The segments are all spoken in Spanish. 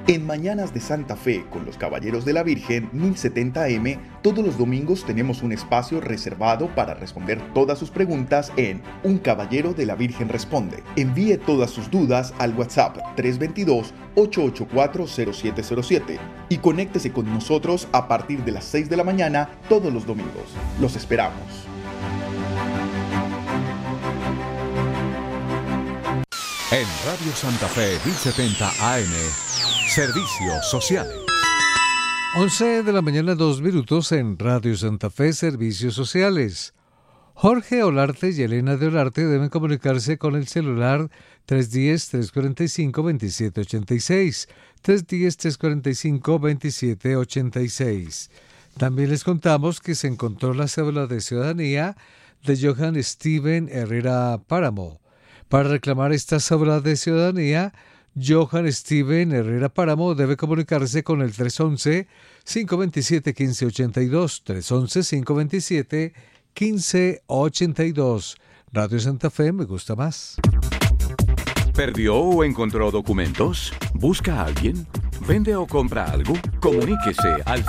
En Mañanas de Santa Fe con los Caballeros de la Virgen 1070 AM, todos los domingos tenemos un espacio reservado para responder todas sus preguntas en Un Caballero de la Virgen Responde. Envíe todas sus dudas al WhatsApp 322-884-0707 y conéctese con nosotros a partir de las 6 de la mañana todos los domingos. Los esperamos. En Radio Santa Fe 1070 AM, Servicios Sociales. 11 de la mañana, 2 minutos en Radio Santa Fe, Servicios Sociales. Jorge Olarte y Elena de Olarte deben comunicarse con el celular 310-345-2786, 310-345-2786. También les contamos que se encontró la cédula de ciudadanía de Johan Steven Herrera Páramo. Para reclamar esta cédula de ciudadanía, Johan Steven Herrera Páramo debe comunicarse con el 311-527-1582, 311-527-1582. Radio Santa Fe, me gusta más. ¿Perdió o encontró documentos? ¿Busca a alguien? ¿Vende o compra algo? Comuníquese al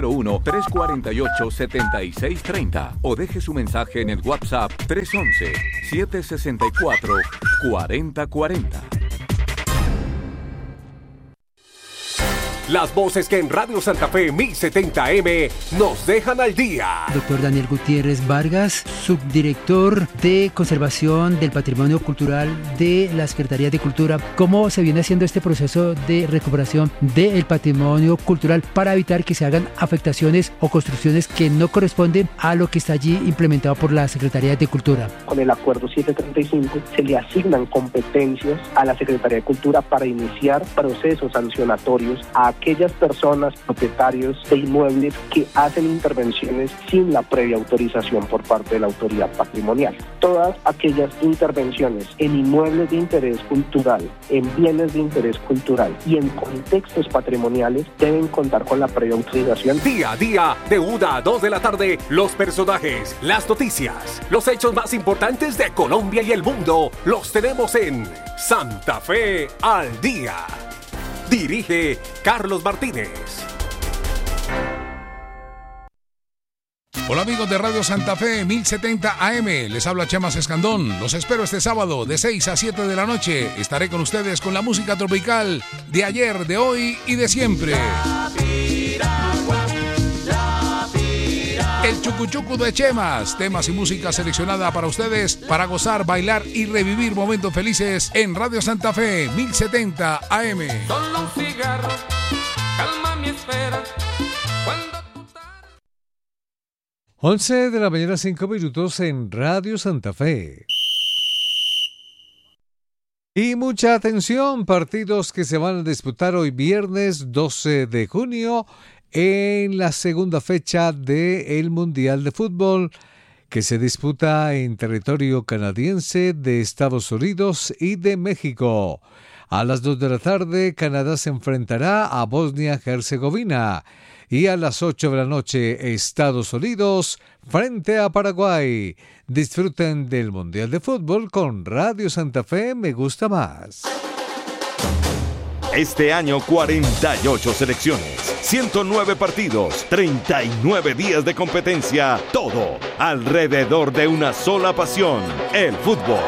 601-348-7630 o deje su mensaje en el WhatsApp 311-764-4040. Las voces que en Radio Santa Fe 1070M nos dejan al día. Doctor Daniel Gutiérrez Vargas, subdirector de Conservación del Patrimonio Cultural de la Secretaría de Cultura. ¿Cómo se viene haciendo este proceso de recuperación del patrimonio cultural para evitar que se hagan afectaciones o construcciones que no corresponden a lo que está allí implementado por la Secretaría de Cultura? Con el Acuerdo 735 se le asignan competencias a la Secretaría de Cultura para iniciar procesos sancionatorios a aquellas personas, propietarios de inmuebles que hacen intervenciones sin la previa autorización por parte de la autoridad patrimonial. Todas aquellas intervenciones en inmuebles de interés cultural, en bienes de interés cultural y en contextos patrimoniales deben contar con la previa autorización. Día a día, de 1 a 2 de la tarde, los personajes, las noticias, los hechos más importantes de Colombia y el mundo, los tenemos en Santa Fe al Día. Dirige Carlos Martínez. Hola amigos de Radio Santa Fe 1070 AM, les habla Chemas Escandón. Los espero este sábado de 6 a 7 de la noche. Estaré con ustedes con la música tropical de ayer, de hoy y de siempre. El Chucuchucu de Chemas, temas y música seleccionada para ustedes para gozar, bailar y revivir momentos felices en Radio Santa Fe 1070 AM. Solo un cigarro, calma mi espera. 11 de la mañana, 5 minutos en Radio Santa Fe. Y mucha atención, partidos que se van a disputar hoy viernes 12 de junio en la segunda fecha del Mundial de Fútbol que se disputa en territorio canadiense, de Estados Unidos y de México. A las 2 de la tarde, Canadá se enfrentará a Bosnia-Herzegovina y a las 8 de la noche, Estados Unidos frente a Paraguay. Disfruten del Mundial de Fútbol con Radio Santa Fe, me gusta más. Este año 48 selecciones, 109 partidos, 39 días de competencia, todo alrededor de una sola pasión, el fútbol.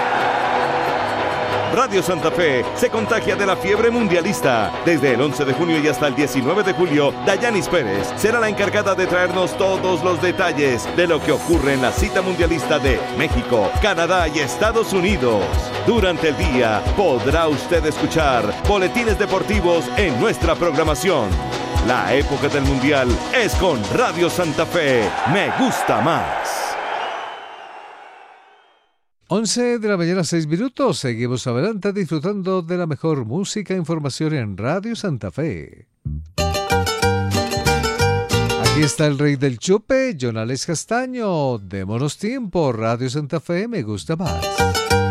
Radio Santa Fe se contagia de la fiebre mundialista. Desde el 11 de junio y hasta el 19 de julio, Dayanis Pérez será la encargada de traernos todos los detalles de lo que ocurre en la cita mundialista de México, Canadá y Estados Unidos. Durante el día podrá usted escuchar boletines deportivos en nuestra programación. La época del mundial es con Radio Santa Fe. Me gusta más. 11 de la mañana, 6 minutos. Seguimos adelante disfrutando de la mejor música e información en Radio Santa Fe. Aquí está el rey del chupe, Jonales Castaño. Démonos tiempo. Radio Santa Fe, me gusta más.